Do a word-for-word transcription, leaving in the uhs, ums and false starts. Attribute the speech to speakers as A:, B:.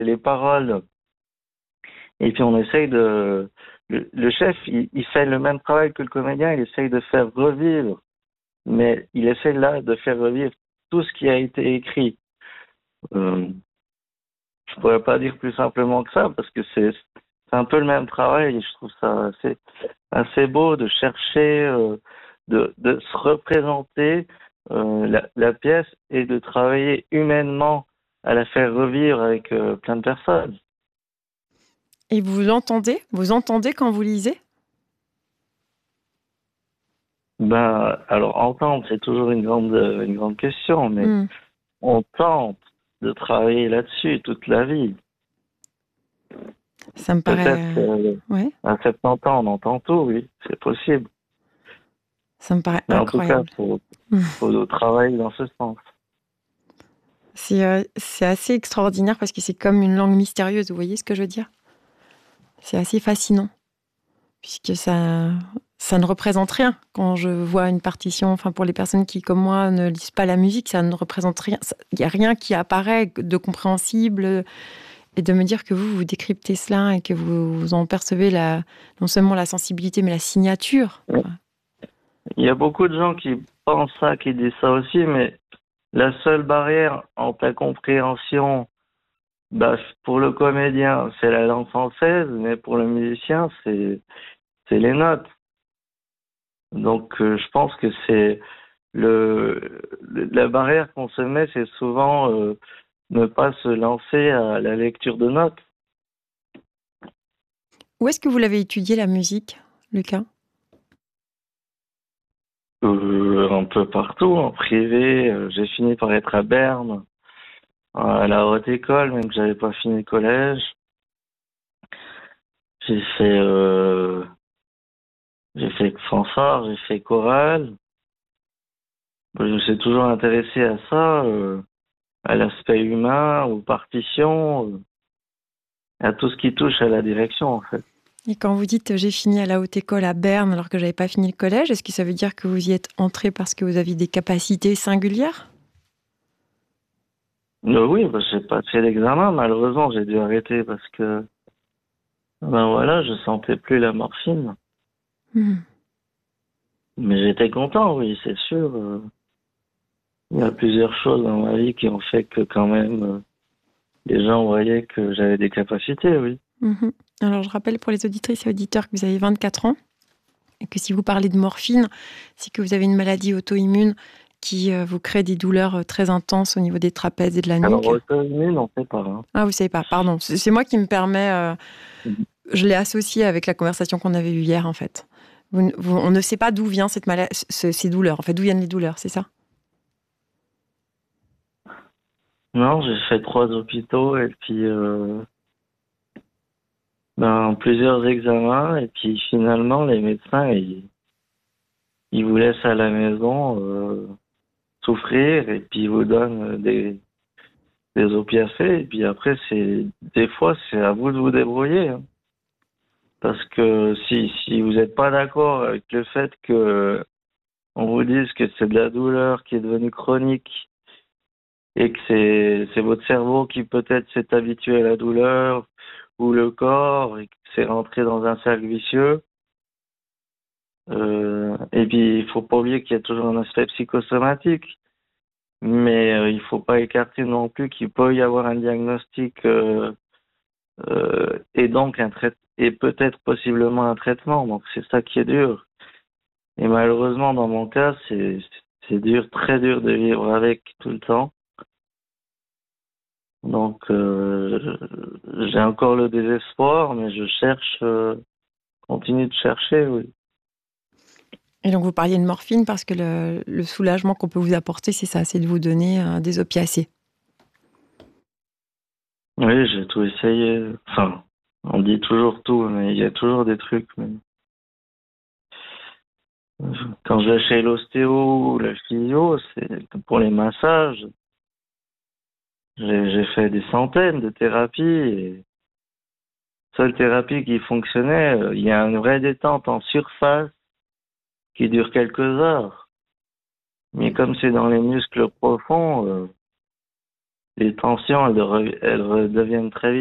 A: les paroles. Et puis on essaye de... Le, le chef, il, il fait le même travail que le comédien, il essaye de faire revivre, mais il essaie là de faire revivre tout ce qui a été écrit. Euh, je pourrais pas dire plus simplement que ça, parce que c'est c'est un peu le même travail, et je trouve ça assez, assez beau de chercher, euh, de, de se représenter euh, la, la pièce et de travailler humainement à la faire revivre avec euh, plein de personnes.
B: Et vous entendez Vous entendez quand vous lisez?
A: Ben, alors entendre, c'est toujours une grande, une grande question, mais
B: Hmm.
A: on tente de travailler là-dessus toute la vie.
B: Ça me paraît...
A: Peut-être
B: Ouais,
A: qu'à soixante-dix ans, on entend tout, oui, c'est possible.
B: ça me paraît
A: Mais en tout cas,
B: incroyable.
A: il faut, faut travailler dans ce sens.
B: C'est euh, c'est assez extraordinaire parce que c'est comme une langue mystérieuse, vous voyez ce que je veux dire? C'est assez fascinant, puisque ça, ça ne représente rien. Quand je vois une partition, enfin pour les personnes qui, comme moi, ne lisent pas la musique, ça ne représente rien. Il n'y a rien qui apparaît de compréhensible. Et de me dire que vous, vous décryptez cela et que vous, vous en percevez la, non seulement la sensibilité, mais la signature. Enfin,
A: Il y a beaucoup de gens qui pensent ça, qui disent ça aussi, mais la seule barrière entre la compréhension, bah, pour le comédien, c'est la langue française, mais pour le musicien, c'est c'est les notes. Donc, euh, je pense que c'est le, le- la barrière qu'on se met, c'est souvent euh, ne pas se lancer à la lecture de notes.
B: où est-ce que vous l'avez étudié, la musique, Lucas?
A: Euh, un peu partout, en privé. euh, J'ai fini par être à Berne, à la haute école, même que j'avais pas fini le collège. J'ai fait, euh, j'ai fait fanfare, j'ai fait chorale. Je me suis toujours intéressé à ça, euh, à l'aspect humain, aux partitions, euh, à tout ce qui touche à la direction, en fait.
B: Et quand vous dites j'ai fini à la haute école à Berne alors que j'avais pas fini le collège, est-ce que ça veut dire que vous y êtes entré parce que vous aviez des capacités singulières?
A: Euh, oui, bah, j'ai pas fait l'examen, malheureusement, j'ai dû arrêter parce que, ben voilà, je sentais plus la morphine.
B: Hmm.
A: Mais j'étais content, oui, c'est sûr. euh, Il y a plusieurs choses dans ma vie qui ont fait que quand même euh, les gens voyaient que j'avais des capacités, oui.
B: Mhm. Alors je rappelle pour les auditrices et auditeurs que vous avez vingt-quatre ans et que si vous parlez de morphine, c'est que vous avez une maladie auto-immune qui euh, vous crée des douleurs euh, très intenses au niveau des trapèzes et de la
A: Alors
B: nuque.
A: auto-immune, on sait pas. Hein.
B: Ah, vous savez pas, pardon. C'est c'est moi qui me permets. euh,
A: Mhm.
B: je l'ai associé avec la conversation qu'on avait eue hier, en fait. Vous ne- vous- on ne sait pas d'où viennent cette mala- ce- ces douleurs. En fait, d'où viennent les douleurs, c'est ça?
A: Non, j'ai fait trois hôpitaux et puis euh, ben, plusieurs examens et puis finalement les médecins ils, ils vous laissent à la maison euh, souffrir et puis ils vous donnent des, des opiacés et puis après c'est des fois c'est à vous de vous débrouiller. Hein. Parce que si si vous n'êtes pas d'accord avec le fait que on vous dise que c'est de la douleur qui est devenue chronique et que c'est c'est votre cerveau qui peut-être s'est habitué à la douleur ou le corps et que c'est rentré dans un cercle vicieux. Euh, et puis il faut pas oublier qu'il y a toujours un aspect psychosomatique, mais euh, il faut pas écarter non plus qu'il peut y avoir un diagnostic euh, euh, et donc un trai- et peut-être possiblement un traitement. Donc c'est ça qui est dur. Et malheureusement dans mon cas c'est c'est dur, très dur de vivre avec tout le temps. Donc, euh, j'ai encore le désespoir, mais je cherche, euh, continue de chercher, oui.
B: Et donc, vous parliez de morphine parce que le, le soulagement qu'on peut vous apporter, c'est ça, c'est de vous donner euh, des opiacés.
A: Oui, j'ai tout essayé. Enfin, on dit toujours tout, mais il y a toujours des trucs. Mais... Quand je vais chez l'ostéo ou la physio, c'est pour les massages. J'ai j'ai fait des centaines de thérapies et seule thérapie qui fonctionnait, euh, il y a une vraie détente en surface qui dure quelques heures. Mais comme c'est dans les muscles profonds, euh, les tensions, elles, re- elles redeviennent très vite.